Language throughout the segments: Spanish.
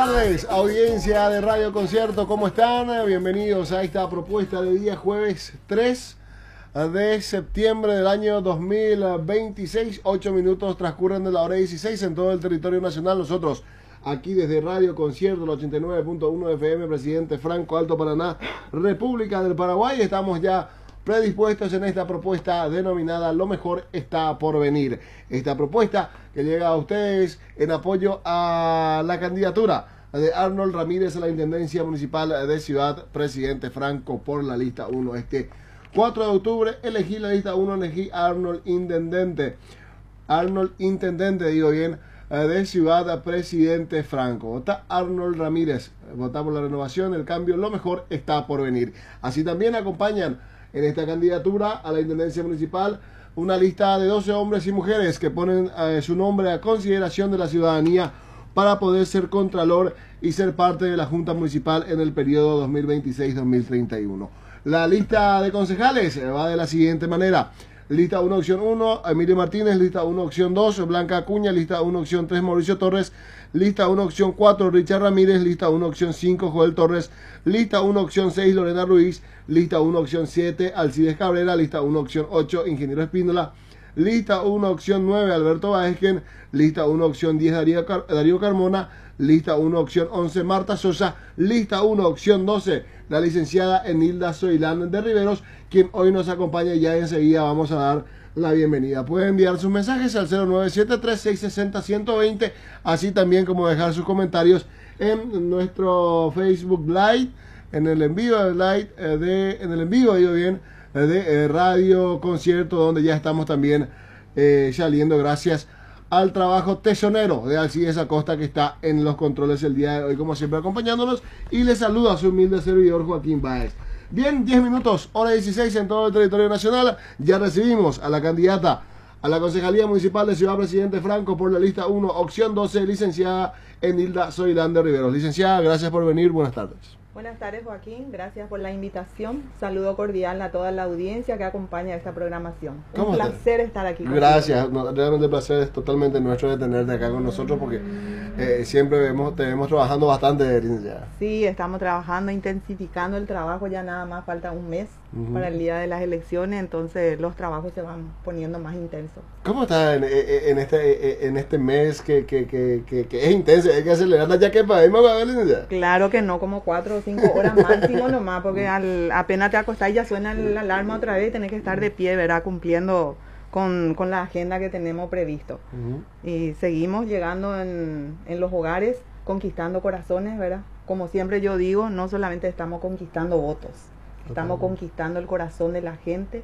tardes, audiencia de Radio Concierto, ¿cómo están? Bienvenidos a esta propuesta de día jueves 3 de septiembre del año 2026. 8 minutos transcurren de la hora 16 en todo el territorio nacional. Nosotros aquí desde Radio Concierto, el 89.1 FM, Presidente Franco, Alto Paraná, República del Paraguay, estamos ya predispuestos en esta propuesta denominada Lo Mejor Está Por Venir. Esta propuesta que llega a ustedes en apoyo a la candidatura de Arnold Ramírez a la Intendencia Municipal de Ciudad Presidente Franco por la lista 1. Este 4 de octubre elegí la lista 1, elegí a Arnold Intendente, digo bien, de Ciudad Presidente Franco. Vota Arnold Ramírez, vota por la renovación, el cambio, lo mejor está por venir. Así también acompañan en esta candidatura a la Intendencia Municipal una lista de 12 hombres y mujeres que ponen su nombre a consideración de la ciudadanía para poder ser contralor y ser parte de la Junta Municipal en el periodo 2026-2031. La lista de concejales va de la siguiente manera: lista 1, opción 1, Emilio Martínez; lista 1, opción 2, Blanca Acuña; lista 1, opción 3, Mauricio Torres; lista 1, opción 4, Richard Ramírez; lista 1, opción 5, Joel Torres; lista 1, opción 6, Lorena Ruiz; lista 1, opción 7, Alcides Cabrera; lista 1, opción 8, Ingeniero Espíndola; lista 1, opción 9, Alberto Baezgen; lista 1, opción 10, Darío Carmona; lista 1, opción 11, Marta Sosa; lista 1, opción 12, la licenciada Enilda Zoilán de Riveros, quien hoy nos acompaña y ya enseguida vamos a dar la bienvenida. Pueden enviar sus mensajes al 0973-660-120, así también como dejar sus comentarios en nuestro Facebook Live, en el envío de Radio Concierto, donde ya estamos también saliendo gracias al trabajo tesonero de Alcides Acosta, que está en los controles el día de hoy, como siempre acompañándonos, y les saluda a su humilde servidor Joaquín Báez. Bien, 10 minutos, hora 16 en todo el territorio nacional. Ya recibimos a la candidata a la Concejalía Municipal de Ciudad Presidente Franco por la lista 1, opción 12, licenciada Enilda Zoilán de Riveros. Licenciada, gracias por venir, buenas tardes. Buenas tardes, Joaquín, gracias por la invitación. Saludo cordial a toda la audiencia que acompaña esta programación. Un placer estar aquí contigo. Gracias, realmente el placer es totalmente nuestro de tenerte acá con nosotros, porque siempre te vemos trabajando bastante, licenciada. Sí, estamos trabajando, intensificando el trabajo, ya nada más falta un mes para el día de las elecciones, entonces los trabajos se van poniendo más intensos. ¿Cómo está en este mes que es intenso? Hay que acelerar ya que podemos ver, licenciada. Claro que no, como 4 o 5 horas máximo nomás, porque apenas te acostás y ya suena la alarma otra vez y tenés que estar de pie, ¿verdad? Cumpliendo con la agenda que tenemos previsto. Y seguimos llegando en los hogares, conquistando corazones, ¿verdad? Como siempre yo digo, no solamente estamos conquistando votos, estamos conquistando el corazón de la gente,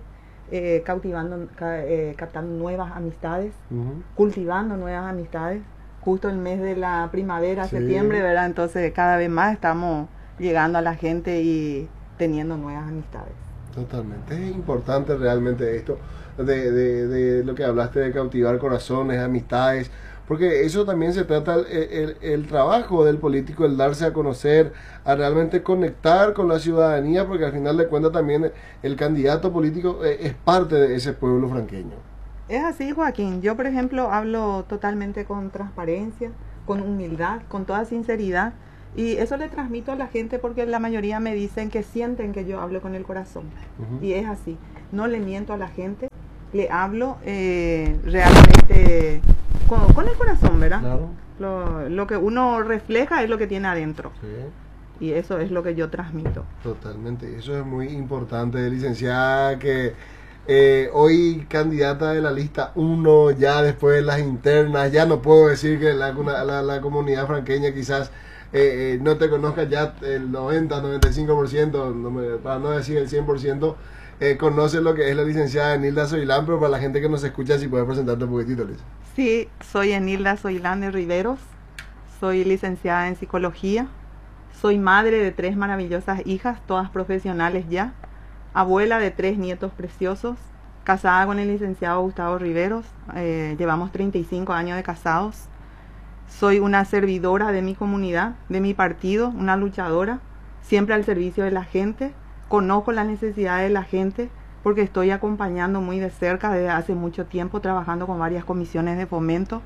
captando nuevas amistades, cultivando nuevas amistades. Justo el mes de la primavera, septiembre, ¿verdad? Entonces cada vez más estamos llegando a la gente y teniendo nuevas amistades. Totalmente, es importante realmente esto de lo que hablaste de cautivar corazones, amistades, porque eso también se trata el trabajo del político, el darse a conocer, a realmente conectar con la ciudadanía, porque al final de cuentas también el candidato político es parte de ese pueblo franqueño. Es así, Joaquín. Yo, por ejemplo, hablo totalmente con transparencia, con humildad, con toda sinceridad, y eso le transmito a la gente porque la mayoría me dicen que sienten que yo hablo con el corazón. Y es así. No le miento a la gente, le hablo realmente con el corazón, ¿verdad? Claro. Lo que uno refleja es lo que tiene adentro. Sí. Y eso es lo que yo transmito. Totalmente. Eso es muy importante, licenciada, que hoy candidata de la lista 1, ya después de las internas, ya no puedo decir que la comunidad franqueña quizás no te conozca ya el 90-95%, para no decir el 100%, conoce lo que es la licenciada Enilda Zoilán, pero para la gente que nos escucha, si puedes presentarte un poquitito, Liz. Sí, soy Enilda Zoilán de Riveros, soy licenciada en psicología, soy madre de 3 maravillosas hijas, todas profesionales ya, abuela de 3 nietos preciosos, casada con el licenciado Gustavo Riveros, llevamos 35 años de casados. Soy una servidora de mi comunidad, de mi partido, una luchadora, siempre al servicio de la gente. Conozco las necesidades de la gente porque estoy acompañando muy de cerca desde hace mucho tiempo, trabajando con varias comisiones de fomento.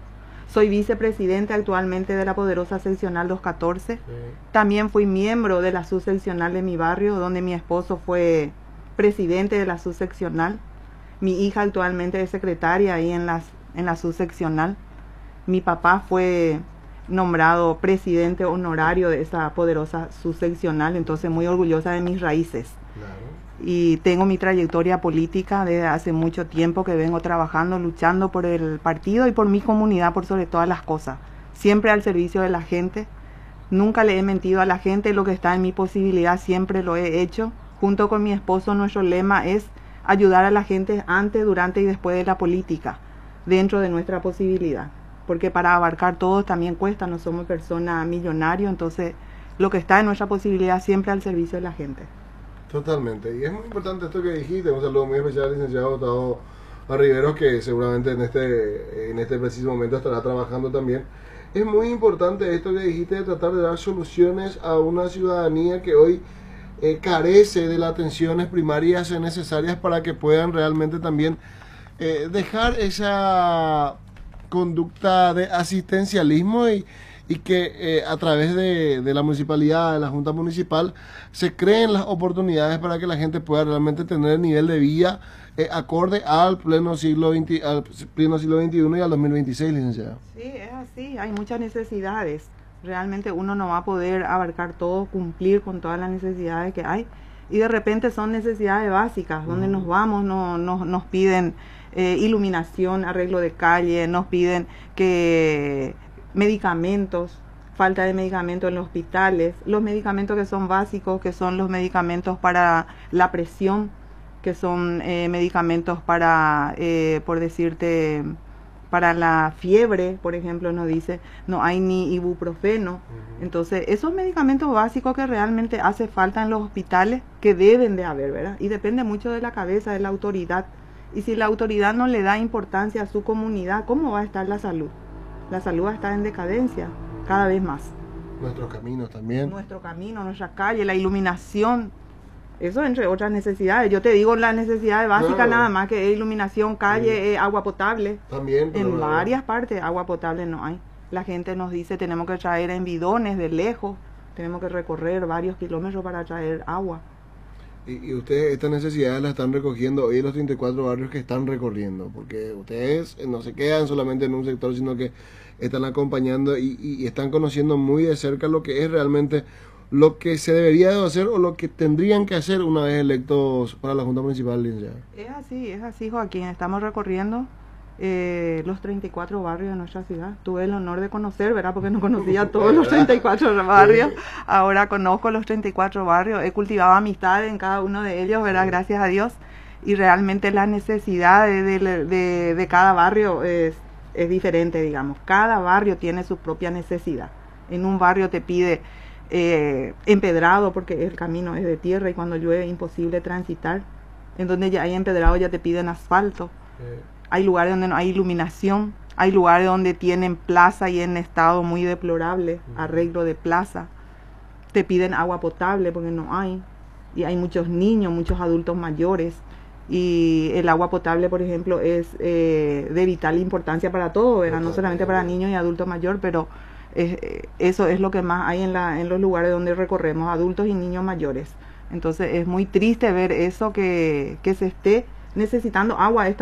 Soy vicepresidente actualmente de la poderosa seccional 214. Sí. También fui miembro de la subseccional de mi barrio, donde mi esposo fue presidente de la subseccional. Mi hija actualmente es secretaria ahí en la subseccional. Mi papá fue nombrado presidente honorario de esa poderosa subseccional, entonces muy orgullosa de mis raíces. Claro. Y tengo mi trayectoria política desde hace mucho tiempo que vengo trabajando, luchando por el partido y por mi comunidad, por sobre todas las cosas. Siempre al servicio de la gente. Nunca le he mentido a la gente, lo que está en mi posibilidad siempre lo he hecho. Junto con mi esposo, nuestro lema es ayudar a la gente antes, durante y después de la política, dentro de nuestra posibilidad. Porque para abarcar todo también cuesta, no somos personas millonarios, entonces lo que está en nuestra posibilidad siempre al servicio de la gente. Totalmente, y es muy importante esto que dijiste. Un saludo muy especial al licenciado Gustavo Riveros, que seguramente en este preciso momento estará trabajando también. Es muy importante esto que dijiste de tratar de dar soluciones a una ciudadanía que hoy carece de las atenciones primarias necesarias para que puedan realmente también dejar esa conducta de asistencialismo y que a través de la municipalidad, de la Junta Municipal, se creen las oportunidades para que la gente pueda realmente tener el nivel de vida acorde al pleno siglo XXI y al 2026, licenciada. Sí, es así, hay muchas necesidades. Realmente uno no va a poder abarcar todo, cumplir con todas las necesidades que hay. Y de repente son necesidades básicas, donde nos vamos, nos piden iluminación, arreglo de calle, nos piden que medicamentos, falta de medicamentos en los hospitales, los medicamentos que son básicos, que son los medicamentos para la presión, que son medicamentos para, por decirte, para la fiebre, por ejemplo, nos dice, no hay ni ibuprofeno. Entonces, esos medicamentos básicos que realmente hace falta en los hospitales, que deben de haber, ¿verdad? Y depende mucho de la cabeza, de la autoridad. Y si la autoridad no le da importancia a su comunidad, ¿cómo va a estar la salud? La salud va a estar en decadencia cada vez más. Nuestros caminos también. Nuestro camino, nuestra calle, la iluminación. Eso entre otras necesidades. Yo te digo las necesidades básicas nada más, que es iluminación, calle, agua potable. También. En varias partes agua potable no hay. La gente nos dice tenemos que traer en bidones de lejos. Tenemos que recorrer varios kilómetros para traer agua. Y ustedes estas necesidades las están recogiendo hoy en los 34 barrios que están recorriendo, porque ustedes no se quedan solamente en un sector, sino que están acompañando y están conociendo muy de cerca lo que es realmente lo que se debería de hacer o lo que tendrían que hacer una vez electos para la Junta Municipal, licenciada. Es así, Joaquín. Estamos recorriendo los 34 barrios de nuestra ciudad. Tuve el honor de conocer, ¿verdad? Porque no conocía todos los 34 barrios. Ahora conozco los 34 barrios. He cultivado amistades en cada uno de ellos, ¿verdad? Gracias a Dios. Y realmente la necesidad de cada barrio es diferente, digamos. Cada barrio tiene su propia necesidad. En un barrio te pide empedrado porque el camino es de tierra y cuando llueve es imposible transitar. En donde ya hay empedrado ya te piden asfalto. Hay lugares donde no hay iluminación, hay lugares donde tienen plaza y en estado muy deplorable, arreglo de plaza. Te piden agua potable porque no hay. Y hay muchos niños, muchos adultos mayores. Y el agua potable, por ejemplo, es de vital importancia para todo, ¿verdad? No solamente para niños y adultos mayores, pero eso es lo que más hay en los lugares donde recorremos, adultos y niños mayores. Entonces es muy triste ver eso, que se esté necesitando agua.